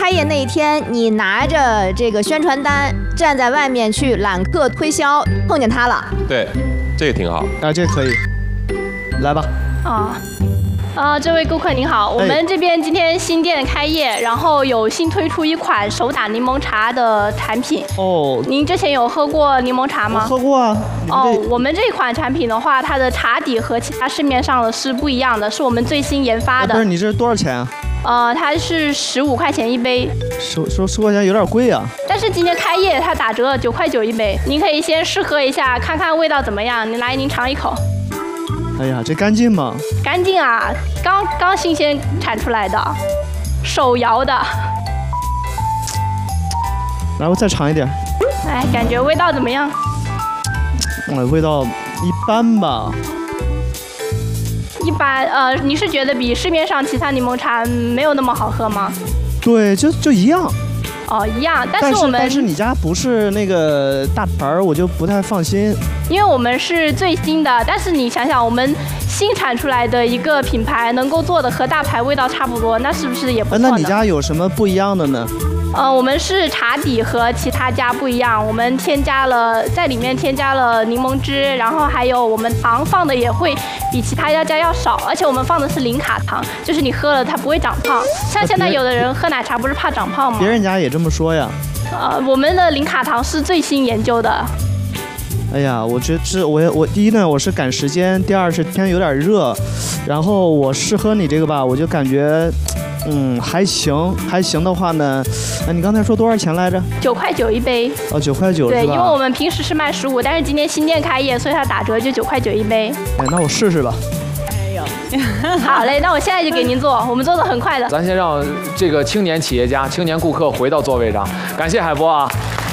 开业那一天，你拿着这个宣传单站在外面去揽客推销，碰见他了。 对，这个挺好。 啊，这个可以，来吧。 这位顾客您好，我们这边今天新店开业，然后有新推出一款手打柠檬茶的产品。 哦， 您之前有喝过柠檬茶吗？ 喝过啊。 我们这款产品的话，它的茶底和其他市面上的是不一样的，是我们最新研发的。 不是，你这多少钱啊？ 它是15块钱一杯。 10块钱有点贵啊。 但是今天开业它打折，9块9一杯，您可以先试喝一下，看看味道怎么样。您尝一口。 哎呀，这干净吗？ 干净啊，刚新鲜产出来的，手摇的。 来，我再尝一点。 哎，感觉味道怎么样？ 味道一般吧。 一般，你是觉得比市面上其他柠檬茶没有那么好喝吗？ 对，就一样。 一样，但是你家不是那个大牌，我就不太放心。 因为我们是最新的，但是你想想，我们新产出来的一个品牌能够做的和大牌味道差不多，那是不是也不错呢？ 那你家有什么不一样的呢？ 我们是茶底和其他家不一样，我们在里面添加了柠檬汁，然后还有我们糖放的也会比其他家要少，而且我们放的是零卡糖，就是你喝了它不会长胖。像现在有的人喝奶茶不是怕长胖吗？ 别人家也这么说呀。 我们的零卡糖是最新研究的。 哎呀，我觉得我第一呢，我是赶时间，第二是天有点热，然后我试喝你这个吧，我就感觉。还行的话呢，你刚才说多少钱来着？9块9一杯。9块9 对，因为我们平时是卖15，但是今天新店开业，所以它打折就9块9一杯。 那我试试吧。 哎呦，好嘞，那我现在就给您做，我们做的很快的。 咱先让这个青年企业家、青年顾客回到座位上，感谢海波啊。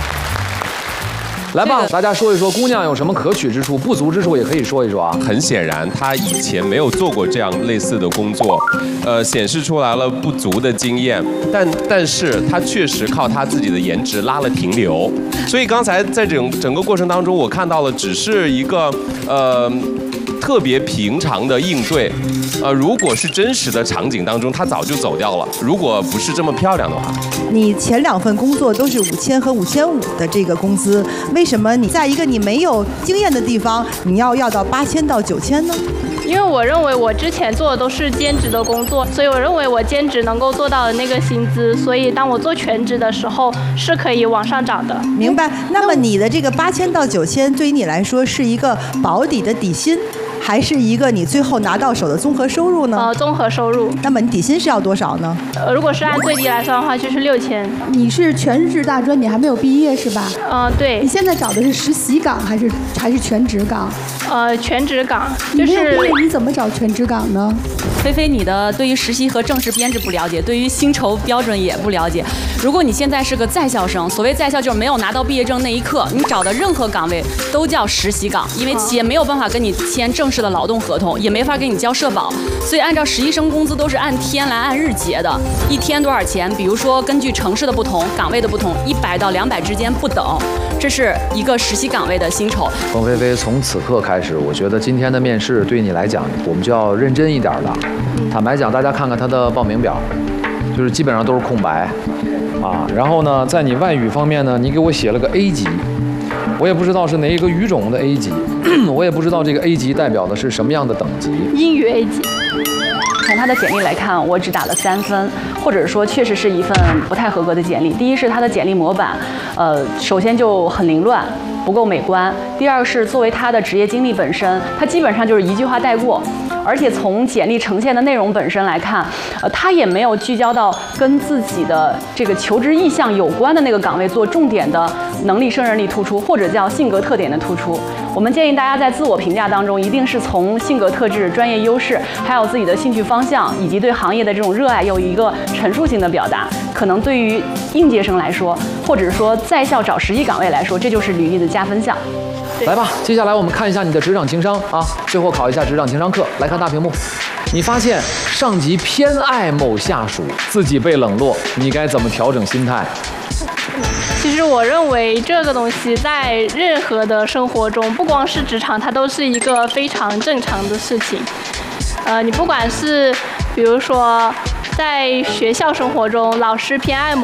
来吧，大家说一说姑娘有什么可取之处，不足之处也可以说一说啊。 很显然，她以前没有做过这样类似的工作，显示出来了不足的经验。但是她确实靠她自己的颜值拉了停留。所以刚才在整个过程当中，我看到了只是一个特别平常的应对。如果是真实的场景当中，她早就走掉了。如果不是这么漂亮的话， 你前2份工作都是5000和5500的这个工资，为什么你在一个你没有经验的地方，你要到8000到9000呢？ 因为我认为我之前做的都是兼职的工作，所以我认为我兼职能够做到的那个薪资，所以当我做全职的时候是可以往上涨的。 明白？那么你的这个8000到9000对于你来说是一个保底的底薪，还是一个你最后拿到手的综合收入呢？ 综合收入。 那么你底薪是要多少呢？ 如果是按最低来算的话，就是6000。 你是全职大专，你还没有毕业是吧？ 对。 你现在找的是实习岗还是全职岗？ 全职岗。 你没有毕业，你怎么找全职岗呢？ 菲菲，你的对于实习和正式编制不了解，对于薪酬标准也不了解。如果你现在是个在校生，所谓在校就是没有拿到毕业证那一刻，你找的任何岗位都叫实习岗，因为企业没有办法跟你签正式的劳动合同，也没法给你交社保，所以按照实习生工资都是按天来按日结的，一天多少钱？比如说根据城市的不同、岗位的不同，100到200之间不等，这是一个实习岗位的薪酬。 冯菲菲，从此刻开始，我觉得今天的面试对你来讲，我们就要认真一点了。坦白讲，大家看看他的报名表，就是基本上都是空白，然后呢，在你外语方面呢，你给我写了个 A 级，我也不知道是哪一个语种的 A 级，我也不知道这个 A 级代表的是什么样的等级。 英语 A 级。 从他的简历来看，我只打了3分，或者说确实是一份不太合格的简历。第一是他的简历模板，首先就很凌乱，不够美观；第二是作为他的职业经历本身，他基本上就是一句话带过。而且从简历呈现的内容本身来看，他也没有聚焦到跟自己的这个求职意向有关的那个岗位做重点的能力胜任力突出，或者叫性格特点的突出。我们建议大家在自我评价当中，一定是从性格特质、专业优势，还有自己的兴趣方向，以及对行业的这种热爱，有一个陈述性的表达。可能对于应届生来说，或者说在校找实习岗位来说，这就是履历的加分项。 来吧，接下来我们看一下你的职场情商啊，最后考一下职场情商课。来看大屏幕，你发现上级偏爱某下属，自己被冷落，你该怎么调整心态？ 其实我认为这个东西在任何的生活中，不光是职场，它都是一个非常正常的事情。你不管是比如说在学校生活中，老师偏爱某